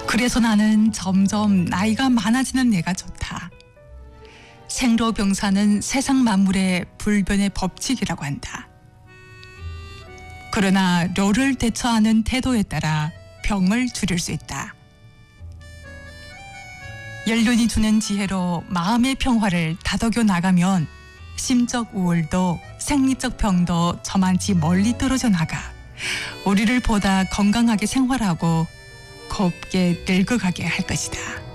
그래서 나는 점점 나이가 많아지는 내가 좋다. 생로병사는 세상 만물의 불변의 법칙이라고 한다. 그러나 료를 대처하는 태도에 따라 병을 줄일 수 있다. 연륜이 주는 지혜로 마음의 평화를 다독여 나가면 심적 우울도 생리적 병도 저만치 멀리 떨어져 나가 우리를 보다 건강하게 생활하고 곱게 늙어가게 할 것이다.